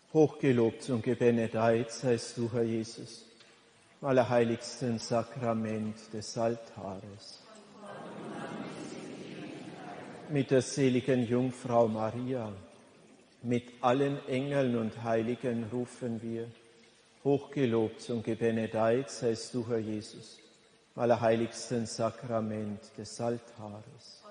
Hochgelobt und gebenedeit seist du, Herr Jesus, im allerheiligsten Sakrament des Altares. Mit der seligen Jungfrau Maria, mit allen Engeln und Heiligen rufen wir, hochgelobt und gebenedeit seist du, Herr Jesus, im allerheiligsten Sakrament des Altares.